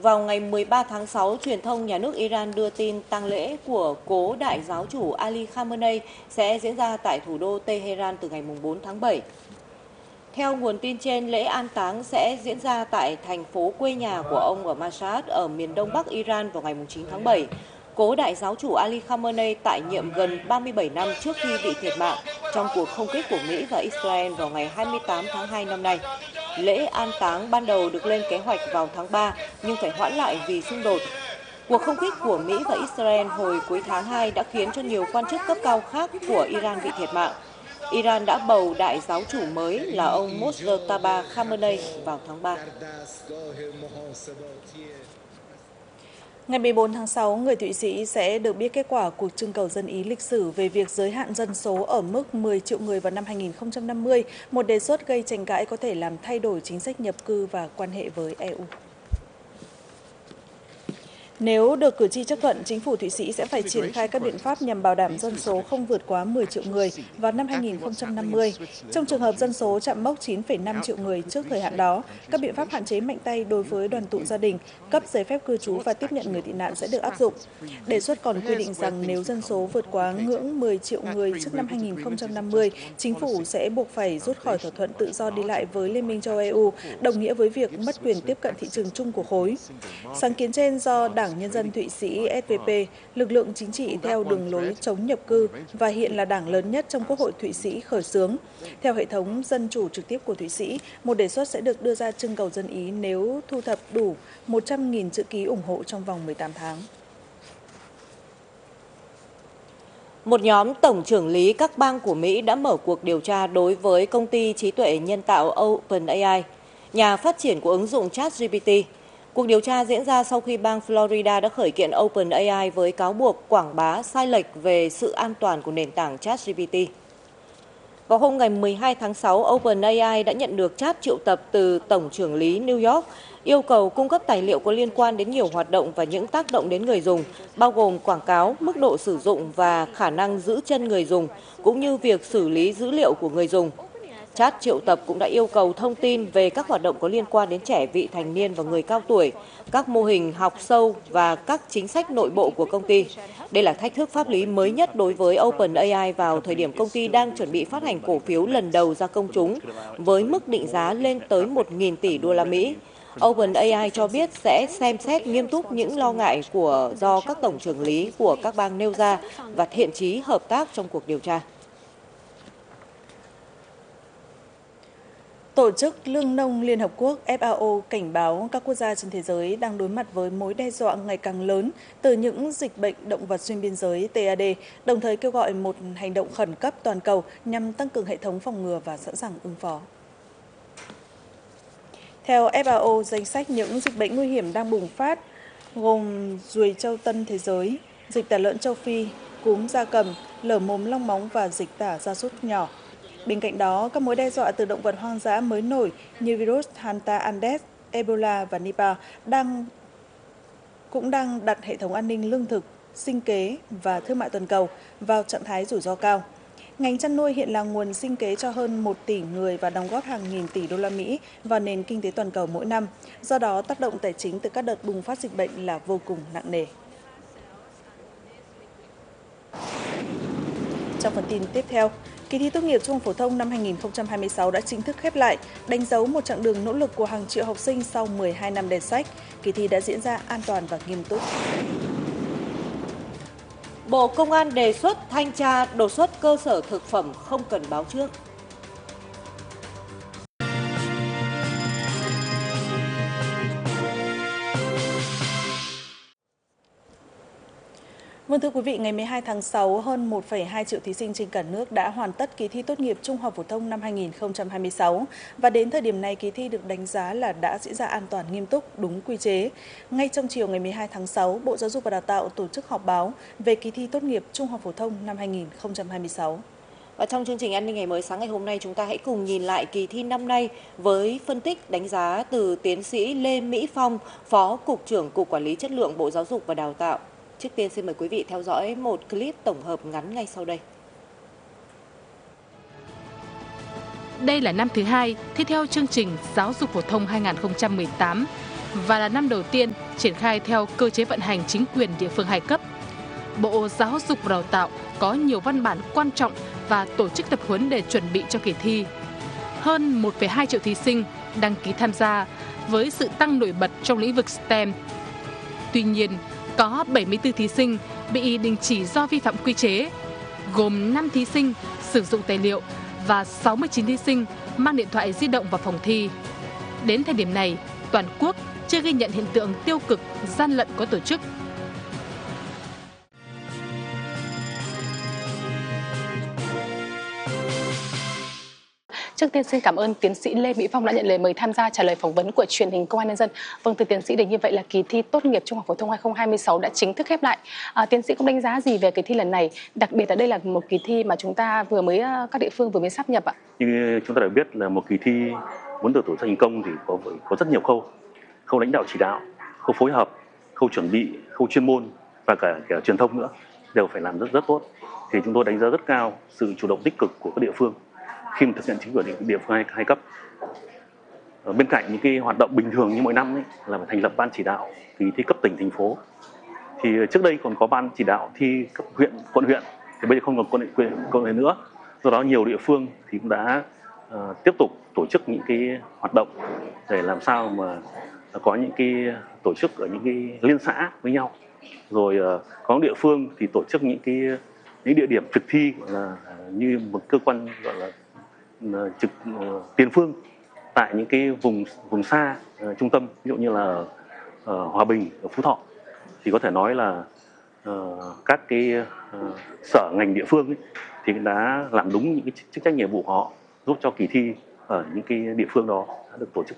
Vào ngày 13 tháng 6, truyền thông nhà nước Iran đưa tin tang lễ của cố đại giáo chủ Ali Khamenei sẽ diễn ra tại thủ đô Tehran từ ngày 4 tháng 7. Theo nguồn tin trên, lễ an táng sẽ diễn ra tại thành phố quê nhà của ông ở Mashhad ở miền đông bắc Iran vào ngày 9 tháng 7. Cố đại giáo chủ Ali Khamenei tại nhiệm gần 37 năm trước khi bị thiệt mạng trong cuộc không kích của Mỹ và Israel vào ngày 28 tháng 2 năm nay. Lễ an táng ban đầu được lên kế hoạch vào tháng 3 nhưng phải hoãn lại vì xung đột. Cuộc không kích của Mỹ và Israel hồi cuối tháng 2 đã khiến cho nhiều quan chức cấp cao khác của Iran bị thiệt mạng. Iran đã bầu đại giáo chủ mới là ông Mojtaba Khamenei vào tháng 3. Ngày 14 tháng 6, người Thụy Sĩ sẽ được biết kết quả cuộc trưng cầu dân ý lịch sử về việc giới hạn dân số ở mức 10 triệu người vào năm 2050, một đề xuất gây tranh cãi có thể làm thay đổi chính sách nhập cư và quan hệ với EU. Nếu được cử tri chấp thuận, chính phủ Thụy Sĩ sẽ phải triển khai các biện pháp nhằm bảo đảm dân số không vượt quá 10 triệu người vào năm 2050. Trong trường hợp dân số chạm mốc 9,5 triệu người trước thời hạn đó, các biện pháp hạn chế mạnh tay đối với đoàn tụ gia đình, cấp giấy phép cư trú và tiếp nhận người tị nạn sẽ được áp dụng. Đề xuất còn quy định rằng nếu dân số vượt quá ngưỡng 10 triệu người trước năm 2050, chính phủ sẽ buộc phải rút khỏi thỏa thuận tự do đi lại với Liên minh châu EU, đồng nghĩa với việc mất quyền tiếp cận thị trường chung của khối. Sáng kiến trên do Đảng Nhân dân Thụy Sĩ SVP, lực lượng chính trị theo đường lối chống nhập cư và hiện là đảng lớn nhất trong Quốc hội Thụy Sĩ khởi xướng. Theo hệ thống dân chủ trực tiếp của Thụy Sĩ, một đề xuất sẽ được đưa ra trưng cầu dân ý nếu thu thập đủ 100.000 chữ ký ủng hộ trong vòng 18 tháng. Một nhóm tổng trưởng lý các bang của Mỹ đã mở cuộc điều tra đối với công ty trí tuệ nhân tạo OpenAI, nhà phát triển của ứng dụng ChatGPT. Cuộc điều tra diễn ra sau khi bang Florida đã khởi kiện OpenAI với cáo buộc quảng bá sai lệch về sự an toàn của nền tảng ChatGPT. Vào hôm ngày 12 tháng 6, OpenAI đã nhận được chat triệu tập từ Tổng trưởng lý New York yêu cầu cung cấp tài liệu có liên quan đến nhiều hoạt động và những tác động đến người dùng, bao gồm quảng cáo, mức độ sử dụng và khả năng giữ chân người dùng, cũng như việc xử lý dữ liệu của người dùng. Chat triệu tập cũng đã yêu cầu thông tin về các hoạt động có liên quan đến trẻ vị thành niên và người cao tuổi, các mô hình học sâu và các chính sách nội bộ của công ty. Đây là thách thức pháp lý mới nhất đối với OpenAI vào thời điểm công ty đang chuẩn bị phát hành cổ phiếu lần đầu ra công chúng với mức định giá lên tới 1.000 tỷ đô la Mỹ. OpenAI cho biết sẽ xem xét nghiêm túc những lo ngại do các tổng trưởng lý của các bang nêu ra và thiện chí hợp tác trong cuộc điều tra. Tổ chức Lương nông Liên Hợp Quốc FAO cảnh báo các quốc gia trên thế giới đang đối mặt với mối đe dọa ngày càng lớn từ những dịch bệnh động vật xuyên biên giới TAD, đồng thời kêu gọi một hành động khẩn cấp toàn cầu nhằm tăng cường hệ thống phòng ngừa và sẵn sàng ứng phó. Theo FAO, danh sách những dịch bệnh nguy hiểm đang bùng phát gồm ruồi châu Tân thế giới, dịch tả lợn châu Phi, cúm gia cầm, lở mồm long móng và dịch tả gia súc nhỏ. Bên cạnh đó, các mối đe dọa từ động vật hoang dã mới nổi như virus Hanta Andes, Ebola và Nipah cũng đang đặt hệ thống an ninh lương thực, sinh kế và thương mại toàn cầu vào trạng thái rủi ro cao. Ngành chăn nuôi hiện là nguồn sinh kế cho hơn 1 tỷ người và đóng góp hàng nghìn tỷ đô la Mỹ vào nền kinh tế toàn cầu mỗi năm. Do đó, tác động tài chính từ các đợt bùng phát dịch bệnh là vô cùng nặng nề. Trong phần tin tiếp theo, kỳ thi tốt nghiệp trung học phổ thông năm 2026 đã chính thức khép lại, đánh dấu một chặng đường nỗ lực của hàng triệu học sinh sau 12 năm đèn sách. Kỳ thi đã diễn ra an toàn và nghiêm túc. Bộ Công an đề xuất thanh tra đột xuất cơ sở thực phẩm không cần báo trước. Vâng, thưa quý vị, ngày 12 tháng 6, hơn 1,2 triệu thí sinh trên cả nước đã hoàn tất kỳ thi tốt nghiệp trung học phổ thông năm 2026 và đến thời điểm này kỳ thi được đánh giá là đã diễn ra an toàn, nghiêm túc, đúng quy chế. Ngay trong chiều ngày 12 tháng 6, Bộ Giáo dục và Đào tạo tổ chức họp báo về kỳ thi tốt nghiệp trung học phổ thông năm 2026. Và trong chương trình An ninh ngày mới sáng ngày hôm nay, chúng ta hãy cùng nhìn lại kỳ thi năm nay với phân tích đánh giá từ tiến sĩ Lê Mỹ Phong, Phó Cục trưởng Cục Quản lý Chất lượng Bộ Giáo dục và Đào tạo. Trước tiên xin mời quý vị theo dõi một clip tổng hợp ngắn ngay sau đây. Đây là năm thứ hai thi theo chương trình Giáo dục phổ thông 2018. và là năm đầu tiên triển khai theo cơ chế vận hành chính quyền địa phương hai cấp. Bộ Giáo dục và Đào tạo có nhiều văn bản quan trọng và tổ chức tập huấn để chuẩn bị cho kỳ thi. Hơn 1,2 triệu thí sinh đăng ký tham gia với sự tăng nổi bật trong lĩnh vực STEM. Tuy nhiên, có 74 thí sinh bị đình chỉ do vi phạm quy chế, gồm 5 thí sinh sử dụng tài liệu và 69 thí sinh mang điện thoại di động vào phòng thi. Đến thời điểm này, toàn quốc chưa ghi nhận hiện tượng tiêu cực, gian lận có tổ chức. Trước tiên xin cảm ơn tiến sĩ Lê Mỹ Phong đã nhận lời mời tham gia trả lời phỏng vấn của truyền hình Công an Nhân dân. Vâng, thưa tiến sĩ, để như vậy là kỳ thi tốt nghiệp trung học phổ thông 2026 đã chính thức khép lại. Tiến sĩ cũng đánh giá gì về kỳ thi lần này? Đặc biệt là đây là một kỳ thi mà chúng ta các địa phương vừa mới sáp nhập ạ. Như chúng ta đã biết là một kỳ thi muốn được tổ chức thành công thì có rất nhiều khâu lãnh đạo chỉ đạo, khâu phối hợp, khâu chuẩn bị, khâu chuyên môn và cả truyền thông nữa đều phải làm rất tốt. Thì chúng tôi đánh giá rất cao sự chủ động tích cực của các địa phương khi mà thực hiện chính quyền địa phương hai cấp. Bên cạnh những cái hoạt động bình thường như mọi năm ấy, là phải thành lập ban chỉ đạo kỳ thi cấp tỉnh thành phố. Thì trước đây còn có ban chỉ đạo thi cấp huyện, quận huyện, thì bây giờ không còn quận huyện nữa. Do đó nhiều địa phương thì cũng đã tiếp tục tổ chức những cái hoạt động để làm sao mà có những cái tổ chức ở những cái liên xã với nhau. Rồi có địa phương thì tổ chức những địa điểm thực thi là như một cơ quan gọi là trực tiền phương tại những cái vùng xa trung tâm, ví dụ như là Hòa Bình, ở Phú Thọ, thì có thể nói là các cái sở ngành địa phương ấy, thì đã làm đúng những cái chức trách nhiệm vụ của họ, giúp cho kỳ thi ở những cái địa phương đó đã được tổ chức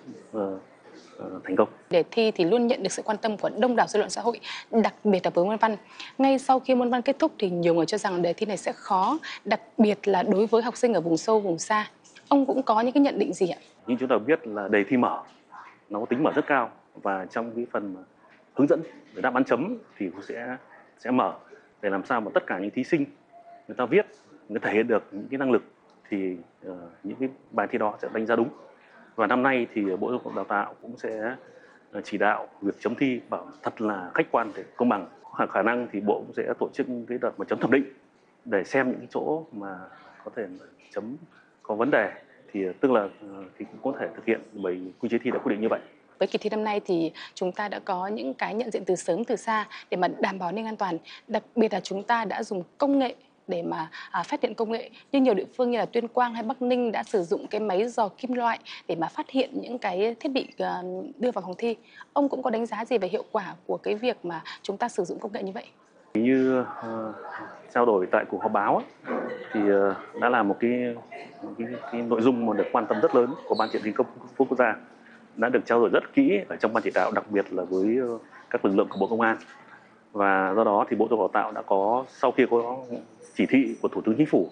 thành công. Đề thi thì luôn nhận được sự quan tâm của đông đảo dư luận xã hội, đặc biệt là với môn văn. Ngay sau khi môn văn kết thúc thì nhiều người cho rằng đề thi này sẽ khó, đặc biệt là đối với học sinh ở vùng sâu, vùng xa. Ông cũng có những cái nhận định gì ạ? Như chúng ta biết là đề thi mở, nó có tính mở rất cao, và trong cái phần hướng dẫn để đáp án chấm thì cũng sẽ mở để làm sao mà tất cả những thí sinh người ta viết, người ta thể hiện được những cái năng lực thì những cái bài thi đó sẽ đánh giá đúng. Và năm nay thì Bộ Giáo dục và Đào tạo cũng sẽ chỉ đạo việc chấm thi bảo thật là khách quan để công bằng. Khả năng thì Bộ cũng sẽ tổ chức cái đợt mà chấm thẩm định để xem những cái chỗ mà có thể chấm có vấn đề, thì tức là thì cũng có thể thực hiện bởi quy chế thi đã quy định như vậy. Với kỳ thi năm nay thì chúng ta đã có những cái nhận diện từ sớm từ xa để mà đảm bảo an ninh an toàn. Đặc biệt là chúng ta đã dùng công nghệ để mà phát hiện công nghệ. Nhưng nhiều địa phương như là Tuyên Quang hay Bắc Ninh đã sử dụng cái máy dò kim loại để mà phát hiện những cái thiết bị đưa vào phòng thi. Ông cũng có đánh giá gì về hiệu quả của cái việc mà chúng ta sử dụng công nghệ như vậy? Như trao đổi tại cuộc họp báo ấy, thì đã là một cái nội dung mà được quan tâm rất lớn của Ban Chỉ đạo quốc gia, đã được trao đổi rất kỹ ở trong ban chỉ đạo, đặc biệt là với các lực lượng của Bộ Công an. Và do đó thì Bộ Giáo dục và Đào tạo đã có, sau khi có chỉ thị của Thủ tướng Chính phủ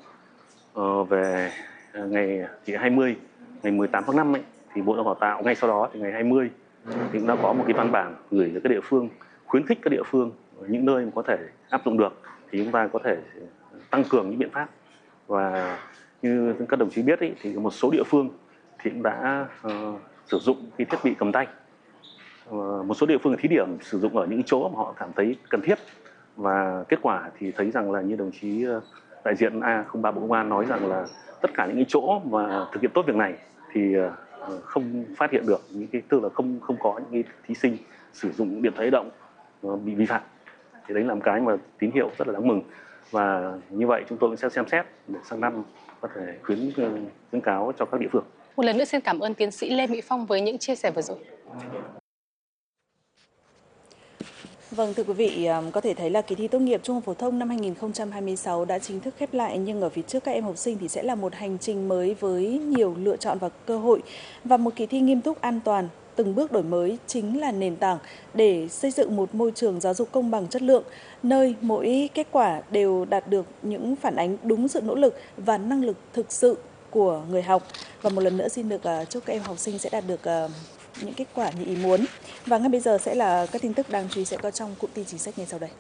về ngày 20 ngày 18 tháng 5 ấy, thì Bộ Giáo dục và Đào tạo ngay sau đó thì ngày 20 thì cũng đã có một cái văn bản gửi đến các địa phương, khuyến khích các địa phương ở những nơi mà có thể áp dụng được thì chúng ta có thể tăng cường những biện pháp. Và như các đồng chí biết ấy, thì một số địa phương thì cũng đã sử dụng cái thiết bị cầm tay. Một số địa phương thí điểm sử dụng ở những chỗ mà họ cảm thấy cần thiết, và kết quả thì thấy rằng là như đồng chí đại diện A03 Bộ Công an nói rằng là tất cả những cái chỗ mà thực hiện tốt việc này thì không phát hiện được những cái, tức là không có những cái thí sinh sử dụng điện thoại di động bị vi phạm. Thì đấy là một cái mà tín hiệu rất là đáng mừng, và như vậy chúng tôi cũng sẽ xem xét để sang năm có thể khuyến cáo cho các địa phương. Một lần nữa xin cảm ơn tiến sĩ Lê Mỹ Phong với những chia sẻ vừa rồi. Vâng, thưa quý vị, có thể thấy là kỳ thi tốt nghiệp trung học phổ thông năm 2026 đã chính thức khép lại, nhưng ở phía trước các em học sinh thì sẽ là một hành trình mới với nhiều lựa chọn và cơ hội. Và một kỳ thi nghiêm túc, an toàn, từng bước đổi mới chính là nền tảng để xây dựng một môi trường giáo dục công bằng, chất lượng, nơi mỗi kết quả đều đạt được những phản ánh đúng sự nỗ lực và năng lực thực sự của người học. Và một lần nữa xin được chúc các em học sinh sẽ đạt được những kết quả như ý muốn. Và ngay bây giờ sẽ là các tin tức đáng chú ý sẽ có trong cụm tin chính sách ngay sau đây.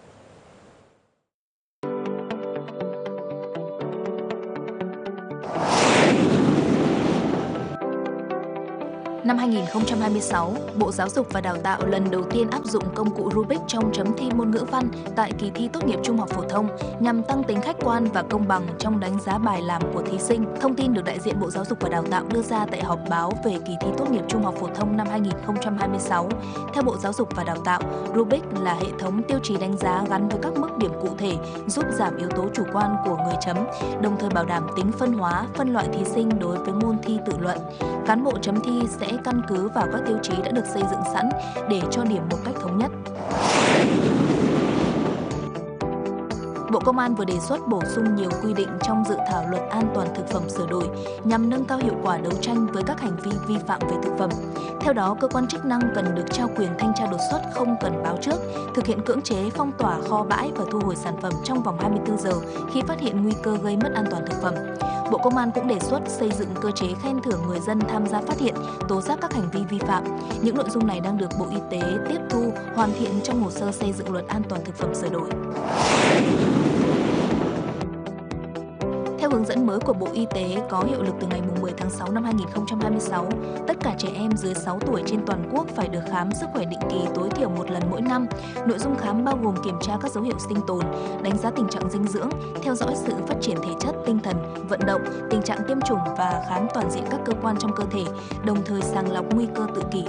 Năm 2026, Bộ Giáo dục và Đào tạo lần đầu tiên áp dụng công cụ Rubik trong chấm thi môn ngữ văn tại kỳ thi tốt nghiệp trung học phổ thông nhằm tăng tính khách quan và công bằng trong đánh giá bài làm của thí sinh. Thông tin được đại diện Bộ Giáo dục và Đào tạo đưa ra tại họp báo về kỳ thi tốt nghiệp trung học phổ thông năm 2026. Theo Bộ Giáo dục và Đào tạo, Rubik là hệ thống tiêu chí đánh giá gắn với các mức điểm cụ thể, giúp giảm yếu tố chủ quan của người chấm, đồng thời bảo đảm tính phân hóa, phân loại thí sinh đối với môn thi tự luận. Cán bộ chấm thi sẽ căn cứ vào các tiêu chí đã được xây dựng sẵn để cho điểm một cách thống nhất. Bộ Công an vừa đề xuất bổ sung nhiều quy định trong dự thảo Luật An toàn thực phẩm sửa đổi nhằm nâng cao hiệu quả đấu tranh với các hành vi vi phạm về thực phẩm. Theo đó, cơ quan chức năng cần được trao quyền thanh tra đột xuất không cần báo trước, thực hiện cưỡng chế phong tỏa kho bãi và thu hồi sản phẩm trong vòng 24 giờ khi phát hiện nguy cơ gây mất an toàn thực phẩm. Bộ Công an cũng đề xuất xây dựng cơ chế khen thưởng người dân tham gia phát hiện, tố giác các hành vi vi phạm. Những nội dung này đang được Bộ Y tế tiếp thu, hoàn thiện trong hồ sơ xây dựng Luật An toàn thực phẩm sửa đổi. Theo hướng dẫn mới của Bộ Y tế có hiệu lực từ ngày 10 tháng 6 năm 2026, tất cả trẻ em dưới 6 tuổi trên toàn quốc phải được khám sức khỏe định kỳ tối thiểu một lần mỗi năm. Nội dung khám bao gồm kiểm tra các dấu hiệu sinh tồn, đánh giá tình trạng dinh dưỡng, theo dõi sự phát triển thể chất, tinh thần, vận động, tình trạng tiêm chủng và khám toàn diện các cơ quan trong cơ thể, đồng thời sàng lọc nguy cơ tự kỷ.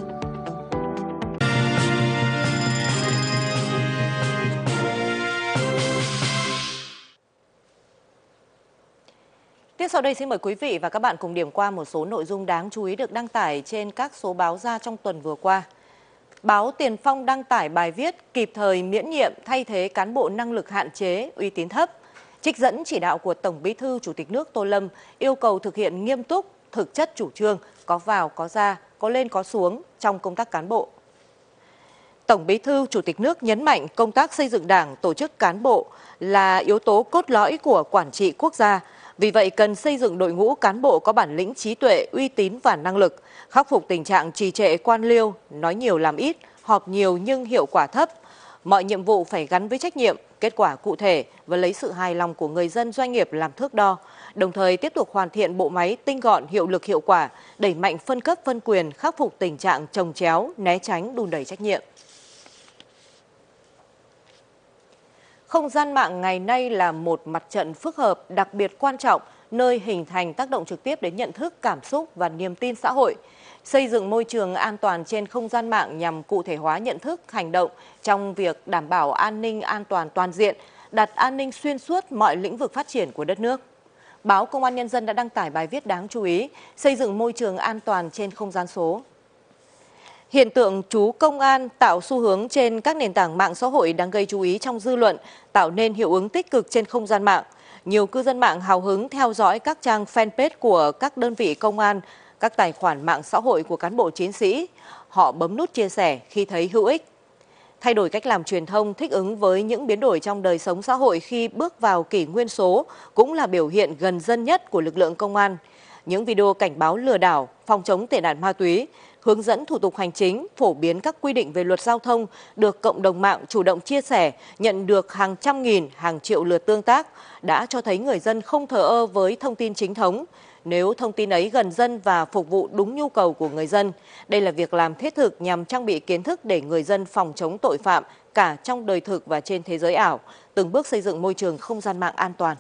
Tiếp sau đây xin mời quý vị và các bạn cùng điểm qua một số nội dung đáng chú ý được đăng tải trên các số báo ra trong tuần vừa qua. Báo Tiền Phong đăng tải bài viết kịp thời miễn nhiệm thay thế cán bộ năng lực hạn chế, uy tín thấp. Trích dẫn chỉ đạo của Tổng Bí thư Chủ tịch nước Tô Lâm yêu cầu thực hiện nghiêm túc, thực chất chủ trương, có vào có ra, có lên có xuống trong công tác cán bộ. Tổng Bí thư Chủ tịch nước nhấn mạnh công tác xây dựng Đảng, tổ chức cán bộ là yếu tố cốt lõi của quản trị quốc gia. Vì vậy, cần xây dựng đội ngũ cán bộ có bản lĩnh, trí tuệ, uy tín và năng lực, khắc phục tình trạng trì trệ quan liêu, nói nhiều làm ít, họp nhiều nhưng hiệu quả thấp. Mọi nhiệm vụ phải gắn với trách nhiệm, kết quả cụ thể và lấy sự hài lòng của người dân, doanh nghiệp làm thước đo. Đồng thời tiếp tục hoàn thiện bộ máy tinh gọn, hiệu lực hiệu quả, đẩy mạnh phân cấp phân quyền, khắc phục tình trạng chồng chéo, né tránh, đùn đẩy trách nhiệm. Không gian mạng ngày nay là một mặt trận phức hợp đặc biệt quan trọng, nơi hình thành tác động trực tiếp đến nhận thức, cảm xúc và niềm tin xã hội. Xây dựng môi trường an toàn trên không gian mạng nhằm cụ thể hóa nhận thức, hành động trong việc đảm bảo an ninh an toàn toàn diện, đặt an ninh xuyên suốt mọi lĩnh vực phát triển của đất nước. Báo Công an Nhân dân đã đăng tải bài viết đáng chú ý, xây dựng môi trường an toàn trên không gian số. Hiện tượng trú công an tạo xu hướng trên các nền tảng mạng xã hội đang gây chú ý trong dư luận, tạo nên hiệu ứng tích cực trên không gian mạng. Nhiều cư dân mạng hào hứng theo dõi các trang fanpage của các đơn vị công an, các tài khoản mạng xã hội của cán bộ chiến sĩ. Họ bấm nút chia sẻ khi thấy hữu ích. Thay đổi cách làm truyền thông thích ứng với những biến đổi trong đời sống xã hội khi bước vào kỷ nguyên số cũng là biểu hiện gần dân nhất của lực lượng công an. Những video cảnh báo lừa đảo, phòng chống tệ nạn ma túy, hướng dẫn thủ tục hành chính, phổ biến các quy định về luật giao thông được cộng đồng mạng chủ động chia sẻ, nhận được hàng trăm nghìn, hàng triệu lượt tương tác, đã cho thấy người dân không thờ ơ với thông tin chính thống. Nếu thông tin ấy gần dân và phục vụ đúng nhu cầu của người dân, đây là việc làm thiết thực nhằm trang bị kiến thức để người dân phòng chống tội phạm cả trong đời thực và trên thế giới ảo, từng bước xây dựng môi trường không gian mạng an toàn.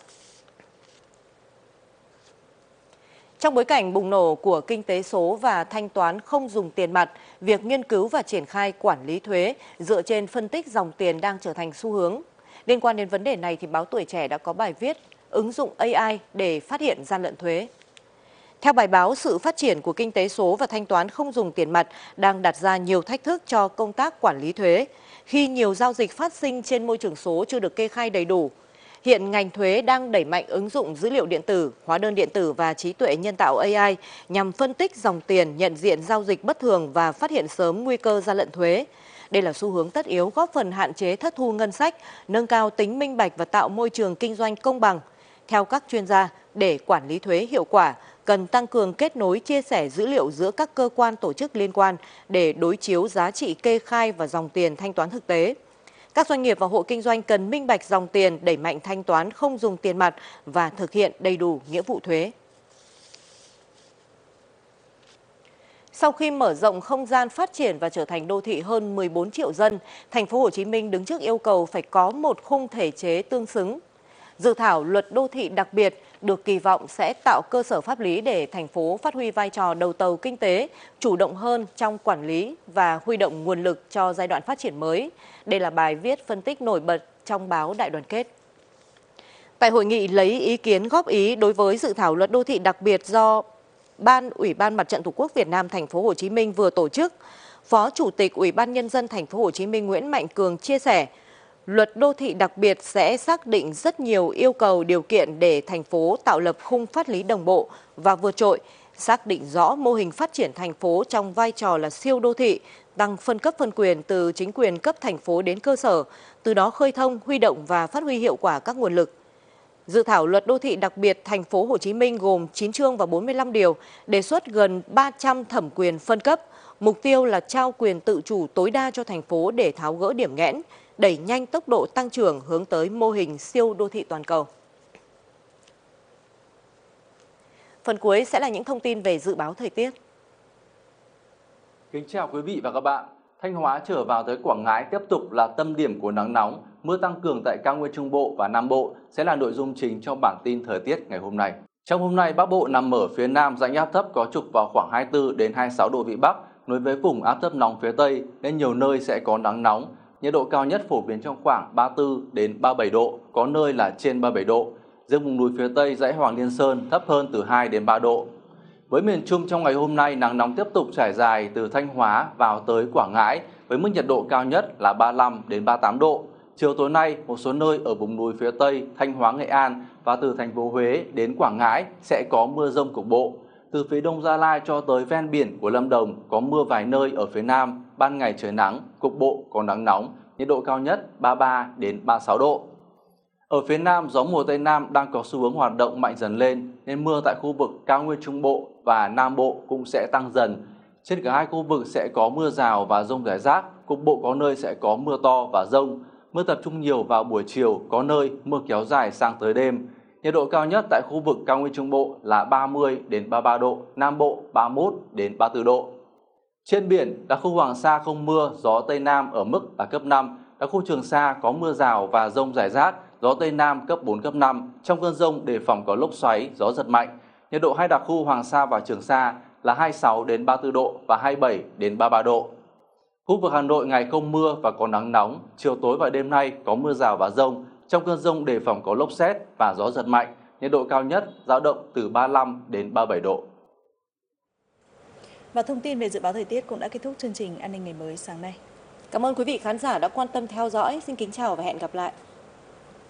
Trong bối cảnh bùng nổ của kinh tế số và thanh toán không dùng tiền mặt, việc nghiên cứu và triển khai quản lý thuế dựa trên phân tích dòng tiền đang trở thành xu hướng. Liên quan đến vấn đề này, thì báo Tuổi Trẻ đã có bài viết ứng dụng AI để phát hiện gian lận thuế. Theo bài báo, sự phát triển của kinh tế số và thanh toán không dùng tiền mặt đang đặt ra nhiều thách thức cho công tác quản lý thuế, khi nhiều giao dịch phát sinh trên môi trường số chưa được kê khai đầy đủ. Hiện ngành thuế đang đẩy mạnh ứng dụng dữ liệu điện tử, hóa đơn điện tử và trí tuệ nhân tạo AI nhằm phân tích dòng tiền, nhận diện giao dịch bất thường và phát hiện sớm nguy cơ gian lận thuế. Đây là xu hướng tất yếu góp phần hạn chế thất thu ngân sách, nâng cao tính minh bạch và tạo môi trường kinh doanh công bằng. Theo các chuyên gia, để quản lý thuế hiệu quả, cần tăng cường kết nối chia sẻ dữ liệu giữa các cơ quan tổ chức liên quan để đối chiếu giá trị kê khai và dòng tiền thanh toán thực tế. Các doanh nghiệp và hộ kinh doanh cần minh bạch dòng tiền, đẩy mạnh thanh toán không dùng tiền mặt và thực hiện đầy đủ nghĩa vụ thuế. Sau khi mở rộng không gian phát triển và trở thành đô thị hơn 14 triệu dân, thành phố Hồ Chí Minh đứng trước yêu cầu phải có một khung thể chế tương xứng. Dự thảo luật đô thị đặc biệt được kỳ vọng sẽ tạo cơ sở pháp lý để thành phố phát huy vai trò đầu tàu kinh tế, chủ động hơn trong quản lý và huy động nguồn lực cho giai đoạn phát triển mới. Đây là bài viết phân tích nổi bật trong báo Đại đoàn kết. Tại hội nghị lấy ý kiến góp ý đối với dự thảo luật đô thị đặc biệt do Ủy ban Mặt trận Tổ quốc Việt Nam thành phố Hồ Chí Minh vừa tổ chức, Phó Chủ tịch Ủy ban Nhân dân thành phố Hồ Chí Minh Nguyễn Mạnh Cường chia sẻ, luật đô thị đặc biệt sẽ xác định rất nhiều yêu cầu điều kiện để thành phố tạo lập khung pháp lý đồng bộ và vượt trội, xác định rõ mô hình phát triển thành phố trong vai trò là siêu đô thị, tăng phân cấp phân quyền từ chính quyền cấp thành phố đến cơ sở, từ đó khơi thông, huy động và phát huy hiệu quả các nguồn lực. Dự thảo luật đô thị đặc biệt thành phố Hồ Chí Minh gồm 9 chương và 45 điều, đề xuất gần 300 thẩm quyền phân cấp, mục tiêu là trao quyền tự chủ tối đa cho thành phố để tháo gỡ điểm nghẽn, đẩy nhanh tốc độ tăng trưởng hướng tới mô hình siêu đô thị toàn cầu. Phần cuối sẽ là những thông tin về dự báo thời tiết. Kính chào quý vị và các bạn. Thanh Hóa trở vào tới Quảng Ngãi tiếp tục là tâm điểm của nắng nóng. Mưa tăng cường tại cao nguyên Trung Bộ và Nam Bộ sẽ là nội dung chính trong bản tin thời tiết ngày hôm nay. Trong hôm nay, Bắc Bộ nằm ở phía Nam, rãnh áp thấp có trục vào khoảng 24 đến 26 độ vĩ Bắc, nối với vùng áp thấp nóng phía Tây nên nhiều nơi sẽ có nắng nóng. Nhiệt độ cao nhất phổ biến trong khoảng 34 đến 37 độ, có nơi là trên 37 độ. Riêng vùng núi phía Tây dãy Hoàng Liên Sơn thấp hơn từ 2 đến 3 độ. Với miền Trung trong ngày hôm nay, nắng nóng tiếp tục trải dài từ Thanh Hóa vào tới Quảng Ngãi với mức nhiệt độ cao nhất là 35 đến 38 độ. Chiều tối nay, một số nơi ở vùng núi phía Tây, Thanh Hóa, Nghệ An và từ thành phố Huế đến Quảng Ngãi sẽ có mưa rông cục bộ. Từ phía Đông Gia Lai cho tới ven biển của Lâm Đồng có mưa vài nơi ở phía Nam, ban ngày trời nắng, cục bộ có nắng nóng, nhiệt độ cao nhất 33 đến 36 độ. Ở phía Nam, gió mùa Tây Nam đang có xu hướng hoạt động mạnh dần lên nên mưa tại khu vực cao nguyên Trung Bộ và Nam Bộ cũng sẽ tăng dần. Trên cả hai khu vực sẽ có mưa rào và dông rải rác, cục bộ có nơi sẽ có mưa to và dông. Mưa tập trung nhiều vào buổi chiều, có nơi mưa kéo dài sang tới đêm. Nhiệt độ cao nhất tại khu vực cao nguyên Trung Bộ là 30 đến 33 độ, Nam Bộ 31 đến 34 độ. Trên biển, đặc khu Hoàng Sa không mưa, gió Tây Nam ở mức là cấp 5. Đặc khu Trường Sa có mưa rào và dông rải rác, gió Tây Nam cấp 4, cấp 5. Trong cơn dông đề phòng có lốc xoáy, gió giật mạnh. Nhiệt độ hai đặc khu Hoàng Sa và Trường Sa là 26 đến 34 độ và 27 đến 33 độ. Khu vực Hà Nội ngày không mưa và có nắng nóng, chiều tối và đêm nay có mưa rào và dông. Trong cơn dông đề phòng có lốc sét và gió giật mạnh. Nhiệt độ cao nhất dao động từ 35 đến 37 độ. Và thông tin về dự báo thời tiết cũng đã kết thúc chương trình An ninh ngày mới sáng nay. Cảm ơn quý vị khán giả đã quan tâm theo dõi. Xin kính chào và hẹn gặp lại.